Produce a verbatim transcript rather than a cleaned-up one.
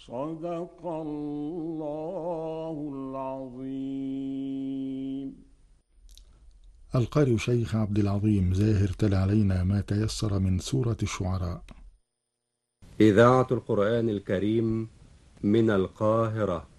صدق الله العظيم. القارئ شيخ عبد العظيم زاهر تلا علينا ما تيسر من سورة الشعراء. إذاعة القرآن الكريم من القاهرة.